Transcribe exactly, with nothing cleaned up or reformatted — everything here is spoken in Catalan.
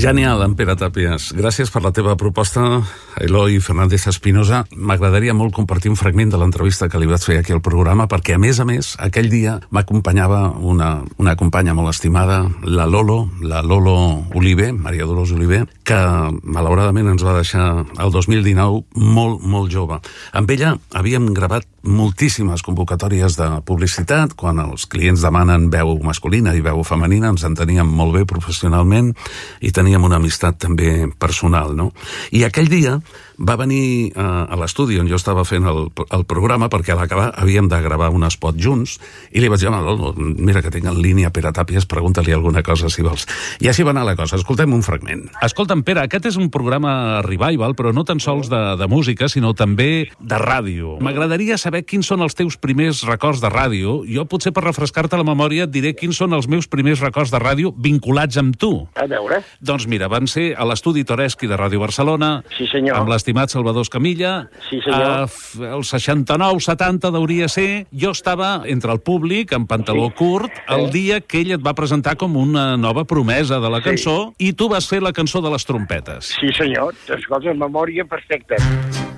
Genial, en Pere Tàpies. Gràcies per la teva proposta, Eloi Fernández Espinosa. M'agradaria molt compartir un fragment de l'entrevista que li vaig fer aquí al programa, perquè, a més a més, aquell dia m'acompanyava una, una companya molt estimada, la Lolo, la Lolo Oliver, Maria Dolors Oliver, que malauradament ens va deixar el dos mil dinou molt, molt jove. Amb ella havíem gravat moltíssimes convocatòries de publicitat. Quan els clients demanen veu masculina i veu femenina, ens enteníem molt bé professionalment i teníem una amistat també personal, no? I aquell dia va venir eh, a l'estudi on jo estava fent el, el programa, perquè a l'acabar havíem de gravar un spot junts, i li vaig dir, home, mira que tinc en línia Pere Tàpies, pregunta-li alguna cosa si vols. I així va anar la cosa. Escoltem un fragment. Escolta'm, Pere, aquest és un programa revival, però no tan sols de, de música, sinó també de ràdio. M'agradaria saber quins són els teus primers records de ràdio. Jo, potser per refrescar-te la memòria, et diré quins són els meus primers records de ràdio vinculats amb tu. A veure. Doncs mira, van ser a l'estudi Toreschi de Ràdio Barcelona, Sí, senyor. amb l'estimat Salvador Escamilla. Sí, senyor. Uh, el seixanta-nou setanta hauria ser. Jo estava entre el públic, amb pantaló Sí. curt, el dia que ell et va presentar com una nova promesa de la Sí. cançó, i tu vas fer la cançó de les trompetes. Sí, senyor. Les coses, memòria perfecta.